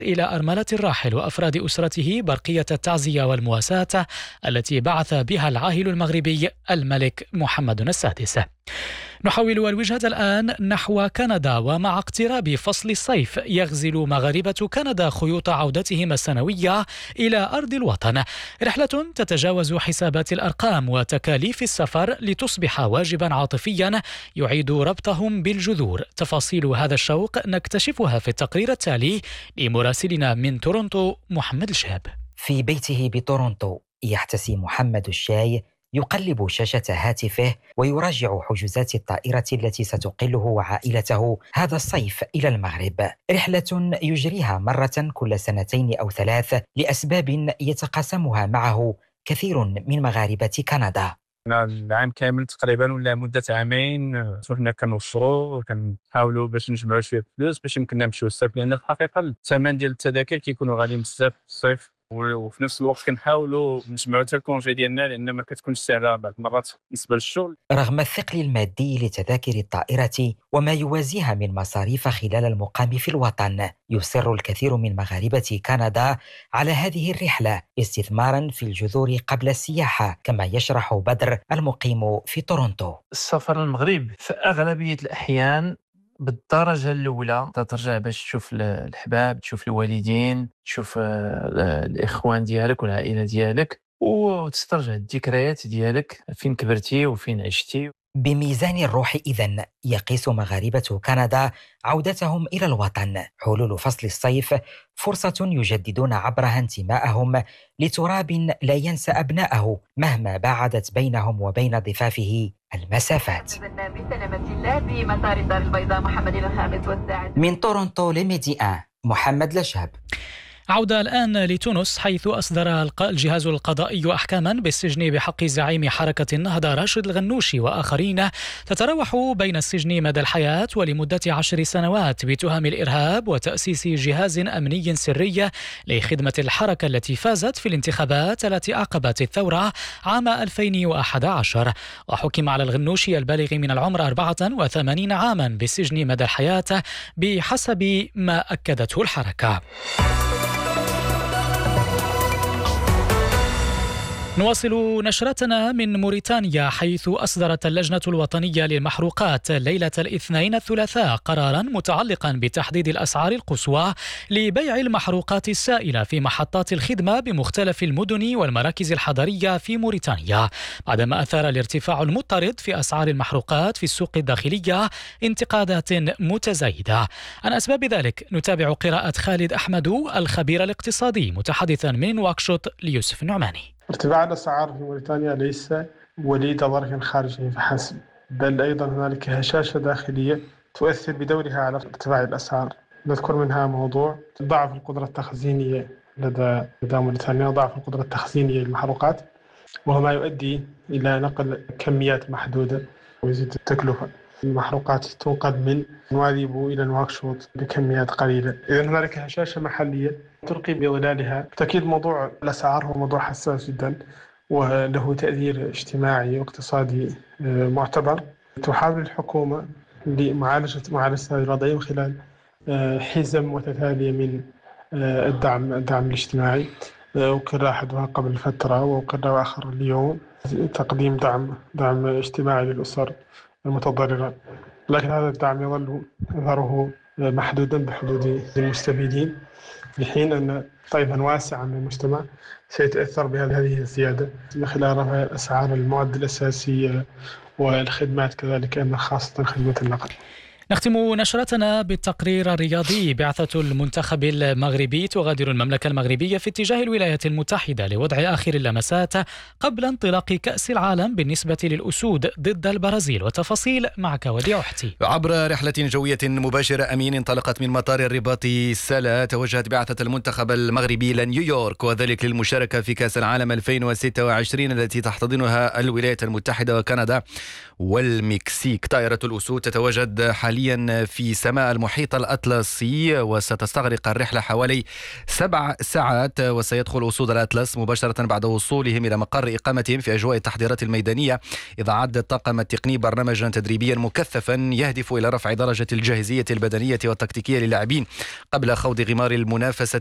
إلى أرملة الراحل وأفراد أسرته برقية التعزية والمواساة التي بعث بها العاهل المغربي الملك محمد السادس. نحول الوجهة الآن نحو كندا، ومع اقتراب فصل الصيف يغزل مغاربة كندا خيوط عودتهم السنوية إلى أرض الوطن، رحلة تتجاوز حسابات الأرقام وتكاليف السفر لتصبح واجبا عاطفيا يعيد ربطهم بالجذور. تفاصيل هذا الشوق نكتشفها في التقرير التالي لمراسلنا من تورونتو محمد الشهاب. في بيته بتورونتو يحتسي محمد الشاي، يقلب شاشة هاتفه ويراجع حجوزات الطائرة التي ستقله وعائلته هذا الصيف إلى المغرب، رحلة يجريها مرة كل 2 أو 3 لأسباب يتقاسمها معه كثير من مغاربة كندا. العام كامل تقريبا ولا مدة عامين حنا كنوصلوا كنحاولوا باش نجمعوا شويه فلوس باش يمكننا نمشيو الصيف، لان الحقيقة الثمن ديال التذاكر كيكونوا غاليين بزاف في الصيف، وفي نفس الوقت كنحاولوا نجمعوا حتى الكونجي ديالنا لان ما كتكونش سهله بعض المرات بالنسبه للشغل. رغم الثقل المادي لتذاكر الطائرة وما يوازيها من مصاريف خلال المقام في الوطن، يصر الكثير من مغاربة كندا على هذه الرحلة استثمارا في الجذور قبل السياحة، كما يشرح بدر المقيم في تورونتو. السفر للمغرب في أغلبية الأحيان بالدرجة الأولى ترجع باش تشوف الأحباب، تشوف الوالدين، تشوف الإخوان ديالك والعائلة ديالك، وتسترجع الذكريات ديالك فين كبرتي وفين عشتي. بميزان الروح إذن يقيس مغاربة كندا عودتهم إلى الوطن. حلول فصل الصيف فرصة يجددون عبرها انتماءهم لتراب لا ينسى أبناءه مهما باعدت بينهم وبين ضفافه المسافات. من تورونتو لميديا محمد الشهاب. عودة الآن لتونس، حيث أصدر الجهاز القضائي أحكاما بالسجن بحق زعيم حركة النهضة راشد الغنوشي وآخرين تتراوح بين السجن مدى الحياة ولمدة 10 سنوات بتهم الإرهاب وتأسيس جهاز أمني سري لخدمة الحركة التي فازت في الانتخابات التي أعقبت الثورة عام 2011. وحكم على الغنوشي البالغ من العمر 84 عاما بالسجن مدى الحياة بحسب ما أكدته الحركة. نواصل نشرتنا من موريتانيا، حيث أصدرت اللجنة الوطنية للمحروقات ليلة الاثنين الثلاثاء قراراً متعلقاً بتحديد الأسعار القصوى لبيع المحروقات السائلة في محطات الخدمة بمختلف المدن والمراكز الحضرية في موريتانيا، بعدما أثار الارتفاع المضطرد في أسعار المحروقات في السوق الداخلية انتقادات متزايدة. عن أسباب ذلك نتابع قراءة خالد أحمد الخبير الاقتصادي متحدثاً من نواكشوط ليوسف النعماني. ارتفاع الأسعار في موريتانيا ليس وليد ظرف خارجي فحسب، بل أيضا هنالك هشاشة داخلية تؤثر بدورها على ارتفاع الأسعار. نذكر منها موضوع ضعف القدرة التخزينية لدى موريتانيا، ضعف القدرة التخزينية للمحروقات، وهو ما يؤدي إلى نقل كميات محدودة ويزيد التكلفة. المحروقات تنقل من نواذيبو إلى نواكشوط بكميات قليلة، إذن هنالك هشاشة محلية تلقي بظلالها. بالتأكيد موضوع الأسعار هو موضوع حساس جدا وله تأثير اجتماعي واقتصادي معتبر. تحاول الحكومة لمعالجة هذه الوضعية من خلال حزم متتالية من الدعم الاجتماعي، وكل أحدها قبل فترة وكل آخر اليوم تقديم دعم اجتماعي للأسر المتضررة، لكن هذا الدعم يظل أثره محدودا بحدود المستفيدين، في حين أن طائفة واسعة من المجتمع سيتأثر بهذه الزيادة من خلال رفع أسعار المواد الأساسية والخدمات كذلك، أما خاصة خدمة النقل. نختم نشرتنا بالتقرير الرياضي. بعثة المنتخب المغربي تغادر المملكة المغربية في اتجاه الولايات المتحدة لوضع آخر اللمسات قبل انطلاق كأس العالم بالنسبة للأسود ضد البرازيل. وتفاصيل معك وديع أحتي. عبر رحلة جوية مباشرة أمين انطلقت من مطار الرباط سلا، توجهت بعثة المنتخب المغربي إلى نيويورك، وذلك للمشاركة في كأس العالم 2026 التي تحتضنها الولايات المتحدة وكندا والمكسيك. طائرة الأسود تتواجد حاليا حاليا في سماء المحيط الأطلسي، وستستغرق الرحلة حوالي 7 ساعات، وسيدخل أسود الأطلس مباشرة بعد وصولهم إلى مقر إقامتهم في أجواء التحضيرات الميدانية، إذا عد الطاقم التقني برنامجا تدريبيا مكثفا يهدف إلى رفع درجة الجاهزية البدنية والتكتيكية للاعبين قبل خوض غمار المنافسة